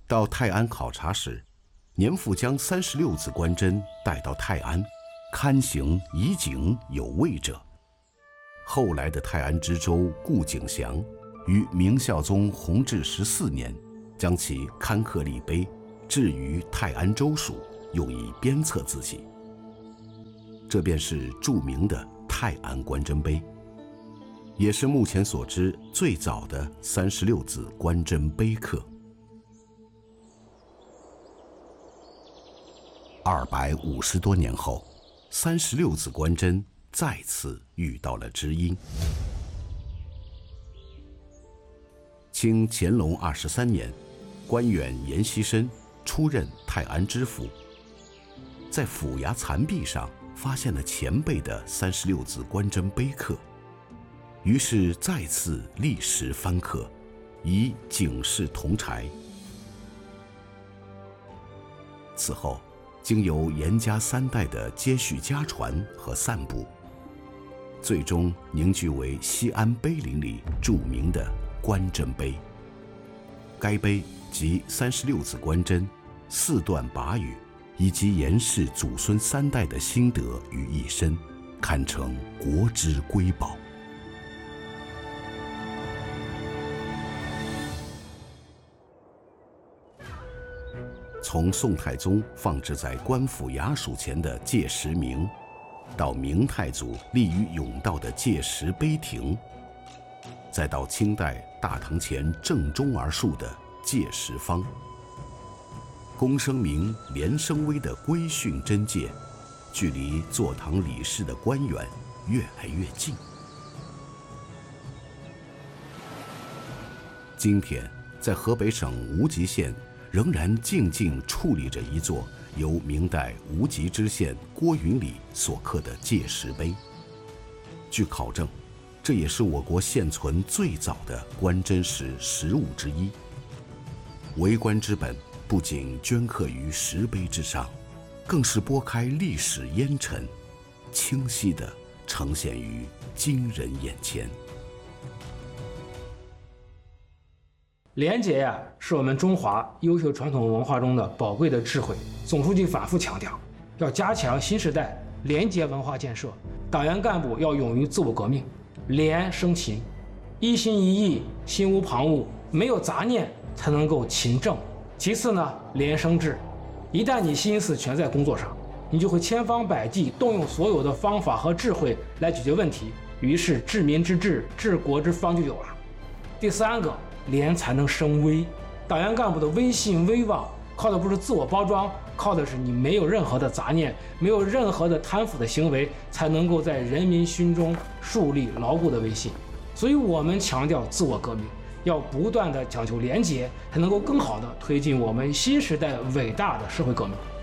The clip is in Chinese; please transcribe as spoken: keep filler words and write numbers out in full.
到泰安考察时，年复将三十六子关真带到泰安，堪行以景有位者。后来的泰安知州顾景祥于明孝宗弘治十四年，将其刊刻立碑，置于泰安州署，用以鞭策自己。这便是著名的泰安关真碑，也是目前所知最早的三十六子关真碑刻。二百五十多年后，三十六子关真再次遇到了知音。清乾隆二十三年，官员阎锡深出任泰安知府，在府衙残壁上发现了前辈的三十六子关真碑刻，于是再次历时翻刻，以警示同柴。此后，经由严家三代的接续家传和散布，最终凝聚为西安碑林里著名的关真碑。该碑集三十六子关真、四段跋语以及严氏祖孙三代的心得于一身，堪称国之瑰宝。从宋太宗放置在官府衙署前的戒石铭，到明太祖立于甬道的戒石碑亭，再到清代大堂前正中而竖的戒石方，公声明连声威的规训真戒，距离坐堂理事的官员越来越近。今天，在河北省无极县，仍然静静矗立着一座由明代无极知县郭云礼所刻的戒石碑。据考证，这也是我国现存最早的关真石实物之一。为官之本不仅镌刻于石碑之上，更是拨开历史烟尘，清晰地呈现于今人眼前。 廉洁呀，是我们中华优秀传统文化中的宝贵的智慧。总书记反复强调，要加强新时代廉洁文化建设，党员干部要勇于自我革命，廉生勤，一心一意，心无旁骛，没有杂念，才能够勤政。其次呢，廉生智，一旦你心思全在工作上，你就会千方百计动用所有的方法和智慧来解决问题，于是治民之治、治国之方就有了。第三个，廉才能生威，党员干部的威信威望，靠的不是自我包装，靠的是你没有任何的杂念，没有任何的贪腐的行为，才能够在人民心中树立牢固的威信。所以我们强调自我革命，要不断的讲求廉洁，才能够更好的推进我们新时代伟大的社会革命。